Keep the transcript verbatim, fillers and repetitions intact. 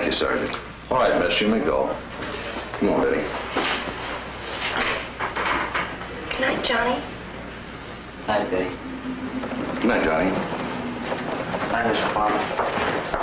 you, Sergeant. All right, miss, you may go. Come on, Betty. Good night, Johnny. Night, Betty. Good night, Johnny. Night, Mister Farmer.